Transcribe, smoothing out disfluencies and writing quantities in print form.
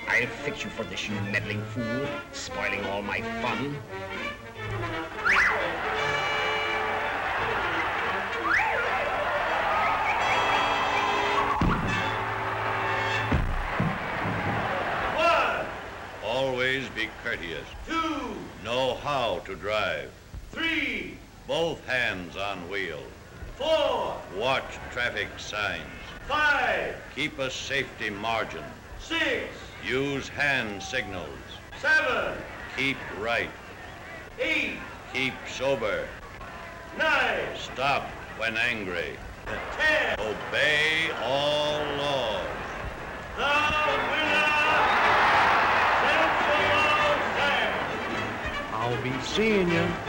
I'll fix you for this, you meddling fool, spoiling all my fun. Always be courteous. 2. Know how to drive. 3. Both hands on wheel. 4. Watch traffic signs. 5. Keep a safety margin. 6. Use hand signals. 7. Keep right. 8. Keep sober. 9. Stop when angry. 10. Obey all laws. The winner! I'll be seeing you.